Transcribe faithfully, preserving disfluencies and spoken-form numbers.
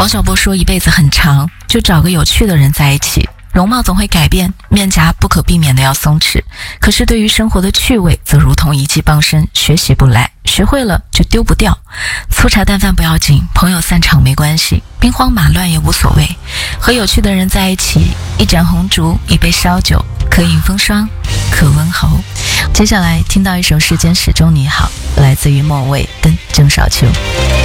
王小波说，一辈子很长，就找个有趣的人在一起。容貌总会改变，面颊不可避免的要松弛，可是对于生活的趣味则如同一技傍身，学习不来，学会了就丢不掉。粗茶淡饭不要紧，朋友散场没关系，兵荒马乱也无所谓。和有趣的人在一起，一盏红烛，一杯烧酒，可饮风霜，可温喉。接下来听到一首世间始终你好，来自于莫蔚跟郑少秋。